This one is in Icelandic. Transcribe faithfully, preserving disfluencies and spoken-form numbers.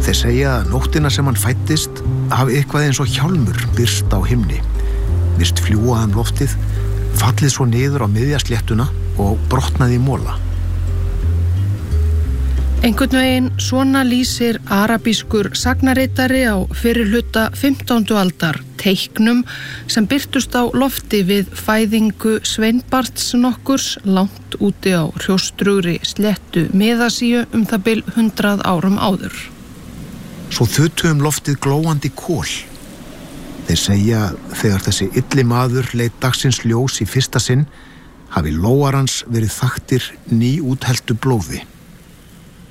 Þeir segja að nóttina sem hann fæddist hafi eitthvað eins og hjálmur birst á himni. Vist fljúga um loftið, fallið svo niður á miðja sléttuna og brotnaði í mola. Einhvern veginn svona lýsir arabískur sagnaritari á fyrri hluta fimmtándu aldar teiknum sem birtust á lofti við fæðingu sveinbarns nokkurs langt úti á hrjóstrugri sléttu Miðasíu um það bil hundrað árum áður. Svo þutu um loftið glóandi kol. Þeir segja þegar þessi illi maður leit dagsins ljós í fyrsta sinn hafi lóar hans verið þaktir nýútheltu blóði.